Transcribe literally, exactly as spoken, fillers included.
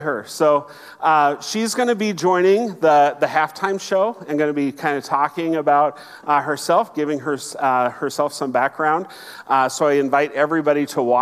her. So uh, she's going to be joining the, the halftime show and going to be kind of talking about uh, herself, giving her, uh, herself some background. Uh, so I invite everybody to watch.